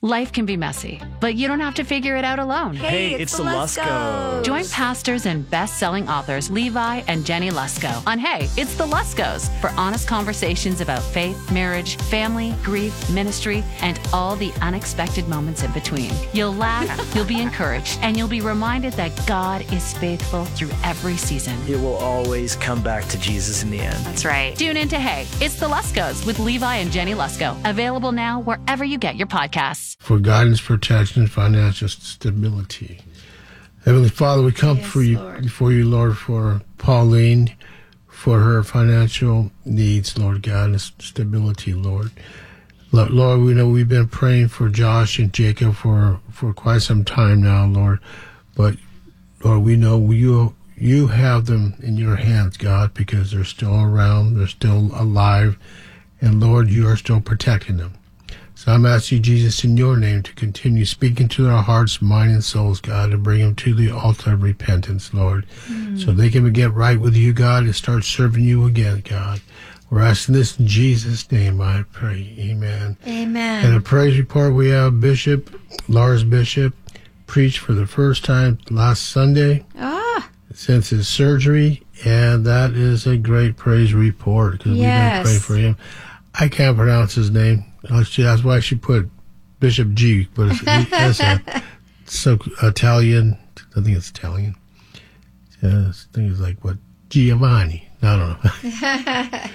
Life can be messy, but you don't have to figure it out alone. Hey, it's the Luskos. Join pastors and best-selling authors Levi and Jenny Lusko on Hey, It's the Luskos for honest conversations about faith, marriage, family, grief, ministry, and all the unexpected moments in between. You'll laugh, you'll be encouraged, and you'll be reminded that God is faithful through every season. It will always come back to Jesus in the end. That's right. Tune in to Hey, It's the Luskos with Levi and Jenny Lusko. Available now wherever you get your podcasts. For guidance, protection, and financial stability. Heavenly Father, we come before you, Lord, for Pauline, for her financial needs, Lord God, and stability, Lord. Lord, we know we've been praying for Josh and Jacob for quite some time now, Lord. But, Lord, we know you have them in your hands, God, because they're still around, they're still alive, and, Lord, you are still protecting them. So I'm asking you, Jesus, in your name, to continue speaking to their hearts, mind, and souls, God, and bring them to the altar of repentance, Lord, so they can get right with you, God, and start serving you again, God. We're asking this in Jesus' name, I pray. Amen. Amen. And a praise report, we have Lars Bishop, preached for the first time last Sunday since his surgery, and that is a great praise report, because we've been praying for him. I can't pronounce his name. That's why she put Bishop G, but it's so Italian. I think it's Italian. I think it's like Giovanni. I don't know.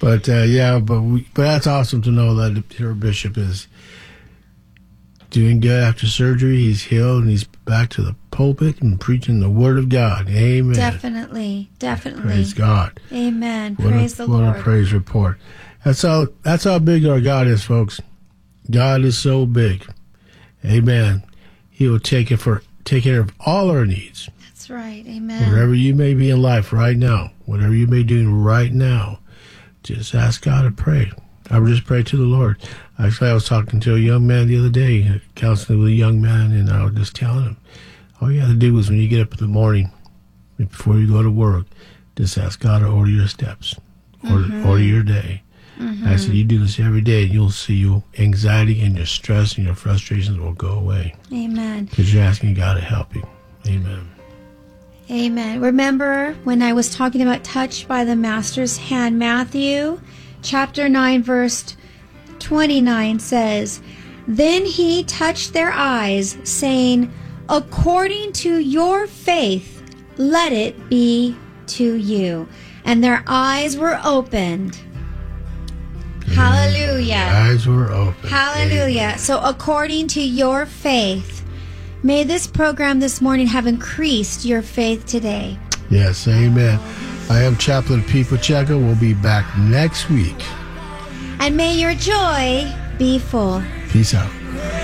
but that's awesome to know that her bishop is doing good after surgery. He's healed and he's back to the pulpit and preaching the word of God. Amen. Definitely. Praise God. Amen. Praise the Lord. What a praise report. That's how big our God is, folks. God is so big. Amen. He will take care of all our needs. That's right. Amen. Wherever you may be in life right now, whatever you may be doing right now, just ask God to pray. I would just pray to the Lord. Actually, I was talking to a young man the other day, counseling with a young man, and I was just telling him, all you have to do is when you get up in the morning, before you go to work, just ask God to order your steps, order your day. I said, you do this every day, and you'll see your anxiety and your stress and your frustrations will go away. Amen. Because you're asking God to help you. Amen. Amen. Remember when I was talking about touched by the Master's hand, Matthew chapter 9, verse 29 says, Then he touched their eyes, saying, According to your faith, let it be to you. And their eyes were opened. Hallelujah. Eyes were open. Hallelujah. Amen. So according to your faith, may this program this morning have increased your faith today. Yes, amen. I am Chaplain Pete Pacheco. We'll be back next week. And may your joy be full. Peace out.